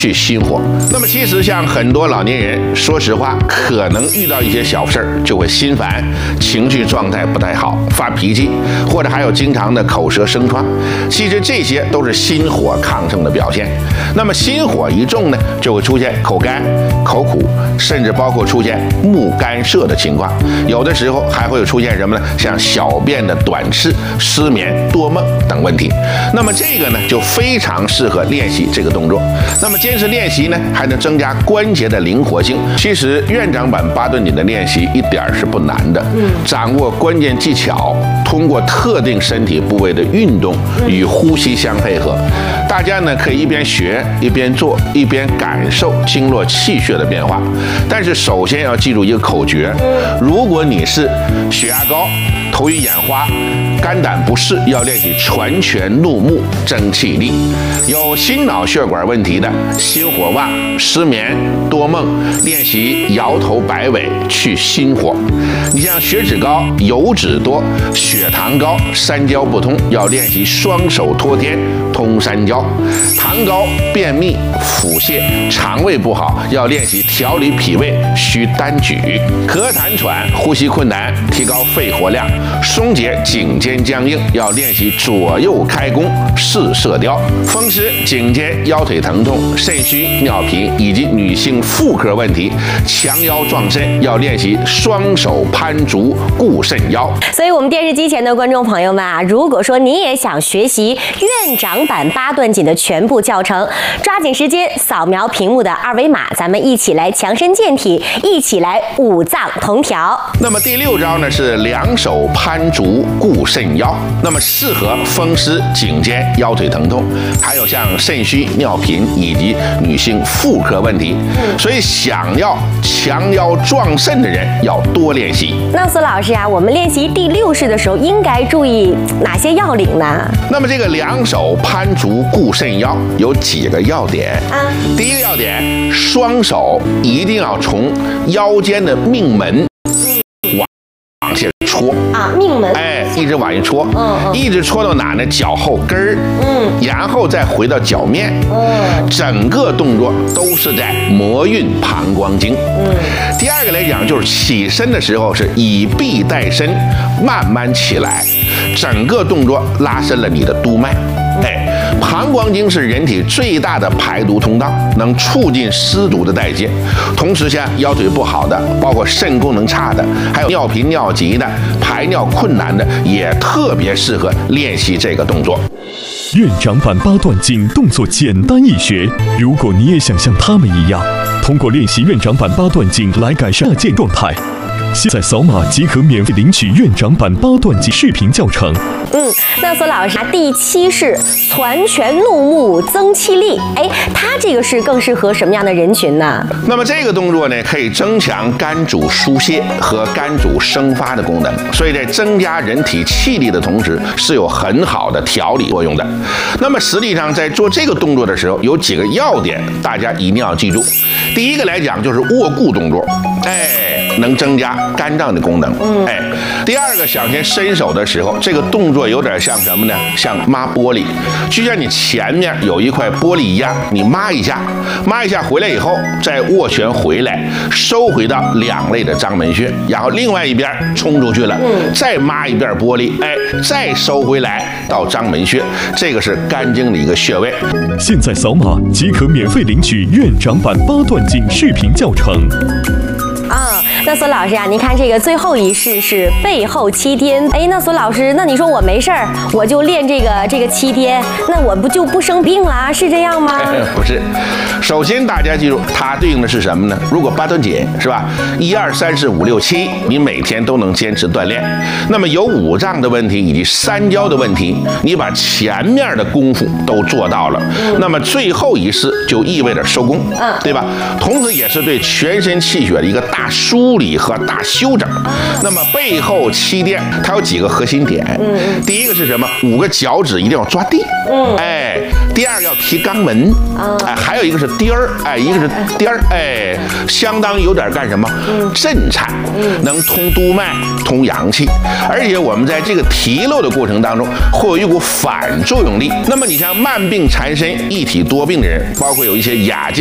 去心火。那么其实像很多老年人，说实话，可能遇到一些小事儿就会心烦，情绪状态不太好，发脾气，或者还有经常的口舌生疮。其实这些都是心火亢盛的表现。那么心火一重呢，就会出现口干、口苦，甚至包括出现目干涩的情况。有的时候还会出现什么呢？像小便的短赤、失眠、多梦等问题。那么这个呢，就非常适合练习这个动作。那么坚持练习呢，还能增加关节的灵活性。其实院长版八段锦的练习一点是不难的，掌握关键技巧，通过特定身体部位的运动与呼吸相配合。大家呢可以一边学一边做，一边感受经络气血的变化。但是首先要记住一个口诀：如果你是血压高、头晕眼花、肝胆不适，要练习全拳怒目争气力；有心脑血管问题的，心火旺、失眠、多梦，练习摇头摆尾去心火。你像血脂高、油脂多、血糖高、三焦不通，要练习双手托天通三焦；糖高、便秘、腹泻、肠胃不好，要练习调理脾胃需单举；咳痰喘、呼吸困难，提高肺活量；松解颈肩僵硬，要练习左右开弓试射雕；风湿、颈肩、腰腿疼痛、肾虚、尿频以及女性妇科问题，强腰壮肾，要练习双手攀足固肾腰。 所以，我们电视机前的观众朋友们啊，如果说你也想学习院长版八段锦的全部教程，抓紧时间扫描屏幕的二维码，咱们一起来强身健体，一起来五脏同调。 那么第6招呢是两手攀足固肾腰，那么适合风湿、颈肩、腰腿疼痛，还有像肾虚、尿频以及女性妇科问题。所以想要强腰壮肾的人要多练习。 那苏老师啊，我们练习第6式的时候应该注意哪些要领呢？ 那么这个两手攀足固肾腰有几个要点啊？第一个要点，双手一定要从腰间的命门往下戳啊，命门， 一直往下戳，一直戳到哪呢？脚后跟儿，然后再回到脚面，整个动作都是在摩运膀胱经。第二个来讲，就是起身的时候是以臂带身，慢慢起来，整个动作拉伸了你的督脉。膀胱经是人体最大的排毒通道，能促进湿毒的代谢。同时，像腰腿不好的，包括肾功能差的，还有尿频尿急的、排尿困难的，也特别适合练习这个动作。 院长版八段锦动作简单易学，如果你也想像他们一样，通过练习院长版八段锦来改善健状态，现在扫码即可免费领取院长版八段锦视频教程。 那苏老师，第7式攒拳怒目增气力，它这个是更适合什么样的人群呢？ 那么这个动作呢，可以增强肝主疏泄和肝主生发的功能，所以在增加人体气力的同时，是有很好的调理作用的。那么实际上在做这个动作的时候，有几个要点，大家一定要记住。第一个来讲就是握固动作，能增加肝脏的功能。第二个，想先伸手的时候，这个动作有点像什么呢？像抹玻璃，就像你前面有一块玻璃一样，你抹一下回来以后，再握拳回来，收回到两肋的章门穴，然后另外一边冲出去了，再抹一遍玻璃，再收回来到章门穴，这个是肝经的一个穴位。 现在扫码即可免费领取院长版八段锦视频教程。 那苏老师啊，您看这个最后一式是背后七颠，那苏老师，那你说我没事儿，我就练这个七颠，那我就不生病了，是这样吗？ 不是，首先大家记住，它对应的是什么呢？如果八段锦是吧，1、2、3、4、5、6、7，你每天都能坚持锻炼，那么有五脏的问题以及三焦的问题，你把前面的功夫都做到了，那么最后一式就意味着收工，对吧？同时也是对全身气血的一个大疏梳理和大修整。那么背后气垫它有几个核心点，第一个是什么？5个脚趾一定要抓地，第二个要提肛门，还有一个是颠儿，一个是颠儿，相当有点干什么？震颤，能通督脉、通阳气，而且我们在这个提漏的过程当中，会有一股反作用力。那么你像慢病缠身、一体多病的人，包括有一些亚健